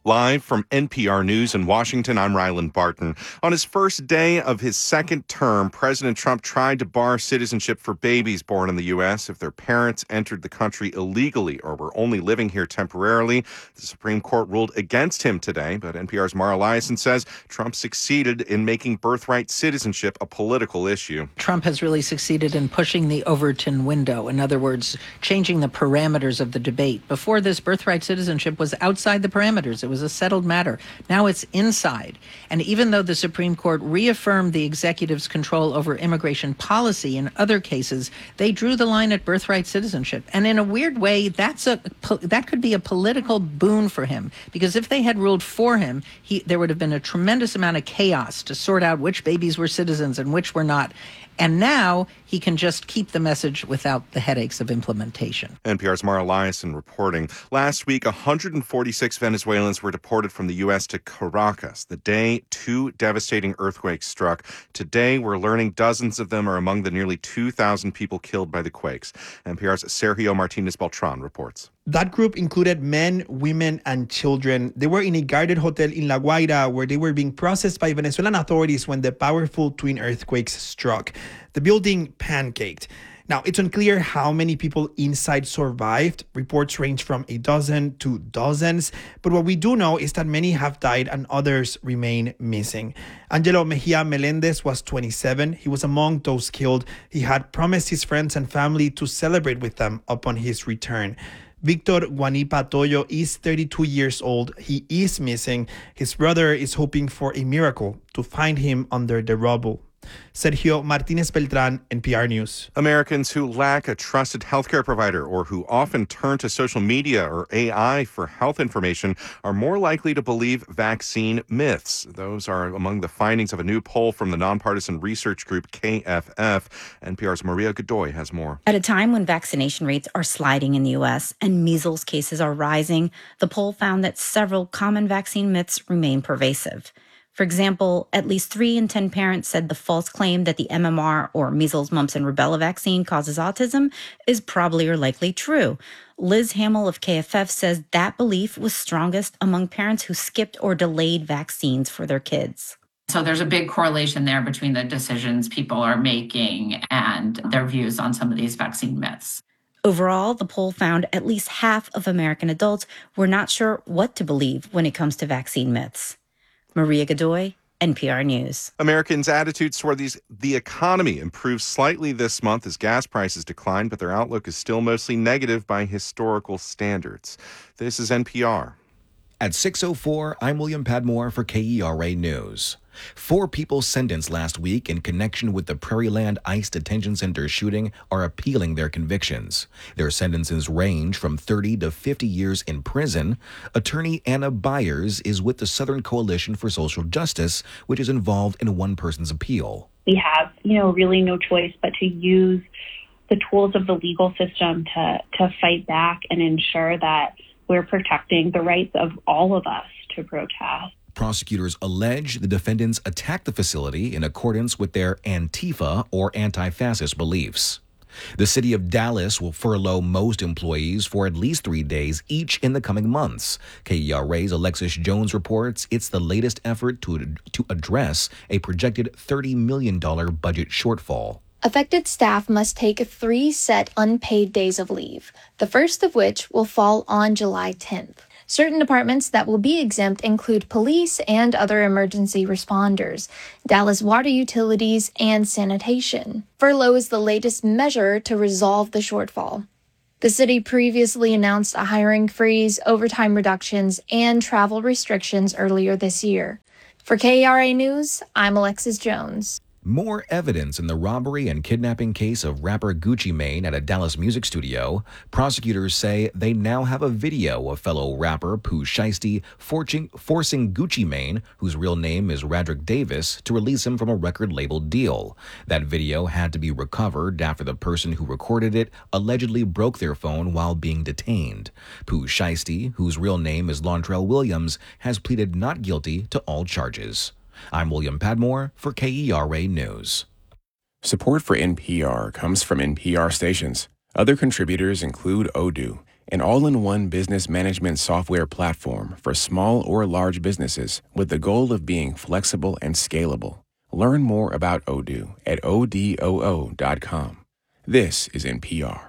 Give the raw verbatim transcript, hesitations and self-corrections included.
Live from N P R News in Washington, I'm Ryland Barton. On his first day of his second term, President Trump tried to bar citizenship for babies born in the U S if their parents entered the country illegally or were only living here temporarily. The Supreme Court ruled against him today, but N P R's Mara Liasson says Trump succeeded in making birthright citizenship a political issue. Trump has really succeeded in pushing the Overton window. In other words, changing the parameters of the debate. Before this, birthright citizenship was outside the parameters. It was a settled matter. Now it's inside. And even though the Supreme Court reaffirmed the executive's control over immigration policy in other cases, they drew the line at birthright citizenship. And in a weird way, that's a that could be a political boon for him, because if they had ruled for him, he, there would have been a tremendous amount of chaos to sort out which babies were citizens and which were not. And now he can just keep the message without the headaches of implementation. N P R's Mara Liasson reporting. Last week, one hundred forty-six Venezuelans were deported from the U S to Caracas the day two devastating earthquakes struck. Today, we're learning dozens of them are among the nearly two thousand people killed by the quakes. N P R's Sergio Martinez Beltran reports. That group included men, women, and children. They were in a guarded hotel in La Guaira where they were being processed by Venezuelan authorities when the powerful twin earthquakes struck. The building pancaked. Now, it's unclear how many people inside survived. Reports range from a dozen to dozens. But what we do know is that many have died and others remain missing. Angelo Mejia Melendez was twenty-seven. He was among those killed. He had promised his friends and family to celebrate with them upon his return. Victor Guanipa Toyo is thirty-two years old. He is missing. His brother is hoping for a miracle to find him under the rubble. Sergio Martinez Beltran, N P R News. Americans who lack a trusted healthcare provider or who often turn to social media or A I for health information are more likely to believe vaccine myths. Those are among the findings of a new poll from the nonpartisan research group K F F. N P R's Maria Godoy has more. At a time when vaccination rates are sliding in the U S and measles cases are rising, the poll found that several common vaccine myths remain pervasive. For example, at least three in ten parents said the false claim that the M M R, or measles, mumps, and rubella vaccine causes autism is probably or likely true. Liz Hamill of K F F says that belief was strongest among parents who skipped or delayed vaccines for their kids. So there's a big correlation there between the decisions people are making and their views on some of these vaccine myths. Overall, the poll found at least half of American adults were not sure what to believe when it comes to vaccine myths. Maria Godoy, N P R News. Americans' attitudes toward these, the economy improved slightly this month as gas prices declined, but their outlook is still mostly negative by historical standards. This is N P R. At six oh four, I'm William Padmore for K E R A News. Four people sentenced last week in connection with the Prairieland ICE Detention Center shooting are appealing their convictions. Their sentences range from thirty to fifty years in prison. Attorney Anna Byers is with the Southern Coalition for Social Justice, which is involved in one person's appeal. We have, you know, really no choice but to use the tools of the legal system to, to fight back and ensure that we're protecting the rights of all of us to protest. Prosecutors allege the defendants attacked the facility in accordance with their Antifa or anti-fascist beliefs. The city of Dallas will furlough most employees for at least three days each in the coming months. K E R A's Alexis Jones reports it's the latest effort to, to address a projected thirty million dollars budget shortfall. Affected staff must take three set unpaid days of leave, the first of which will fall on July tenth. Certain departments that will be exempt include police and other emergency responders, Dallas water utilities, and sanitation. Furlough is the latest measure to resolve the shortfall. The city previously announced a hiring freeze, overtime reductions, and travel restrictions earlier this year. For K E R A News, I'm Alexis Jones. More evidence in the robbery and kidnapping case of rapper Gucci Mane at a Dallas music studio. Prosecutors say they now have a video of fellow rapper Pooh Shiesty forcing, forcing Gucci Mane, whose real name is Radrick Davis, to release him from a record label deal. That video had to be recovered after the person who recorded it allegedly broke their phone while being detained. Pooh Shiesty, whose real name is Lontrell Williams, has pleaded not guilty to all charges. I'm William Padmore for K E R A News. Support for N P R comes from N P R stations. Other contributors include Odoo, an all-in-one business management software platform for small or large businesses with the goal of being flexible and scalable. Learn more about Odoo at O D O O dot com. This is N P R.